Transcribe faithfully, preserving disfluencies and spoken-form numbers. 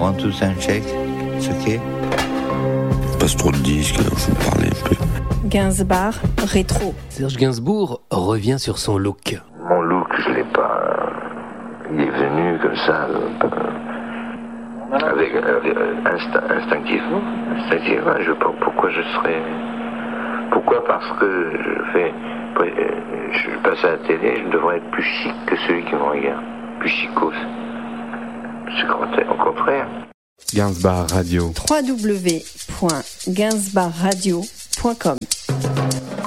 One, two, sound check. C'est ok. Passe trop de disques, alors je vais parler un peu. Gainsbourg, rétro. Serge Gainsbourg revient sur son look. Mon look, je l'ai pas. Il est venu comme ça, avec, avec instinct, instinctivement. Instinctivement, je sais pas pourquoi je serais. Pourquoi? Parce que je fais. Je passe à la télé, je devrais être plus chic que celui qui me regarde. Plus chicos. C'est au contraire. Gainsbourg Radio. w w w point gainsbourg radio point com